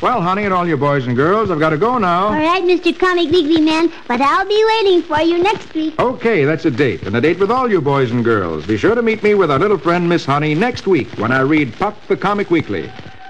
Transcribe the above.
Well, honey, and all you boys and girls, I've got to go now. All right, Mr. Comic Weekly Man, but I'll be waiting for you next week. Okay, that's a date, and a date with all you boys and girls. Be sure to meet me with our little friend, Miss Honey, next week when I read Puck the Comic Weekly.